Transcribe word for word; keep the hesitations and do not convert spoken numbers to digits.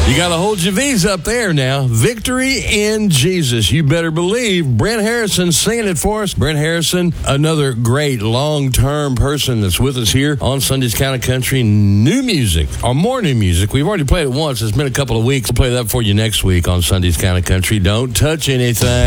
You got to hold your V's up there now. Victory in Jesus. You better believe. Brent Harrison singing it for us. Brent Harrison, another great long-term person that's with us here on Sunday's Kind of Country. New music, or more new music. We've already played it once. It's been a couple of weeks. We'll play that for you next week on Sunday's Kind of Country. Don't touch anything.